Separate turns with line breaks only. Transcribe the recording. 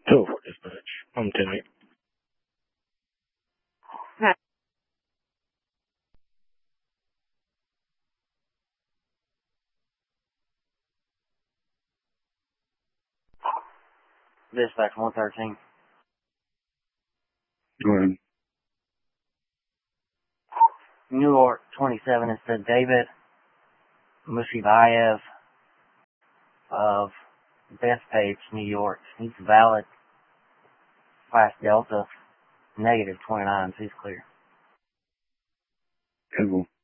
204 dispatch. I'm 10-8.
Dispatch 113.
Go ahead.
New York 27, it said David Mushibayev of Bethpage, New York. He's valid. Class Delta, -29, so he's clear.
Cool.